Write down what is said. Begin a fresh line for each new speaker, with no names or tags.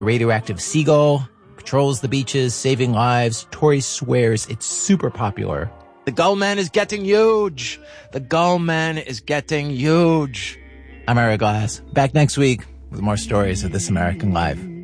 Radioactive seagull patrols the beaches, saving lives. Tori swears it's super popular. The Gull Man is getting huge. The Gull Man is getting huge. I'm Ira Glass. Back next week with more stories of This American Life.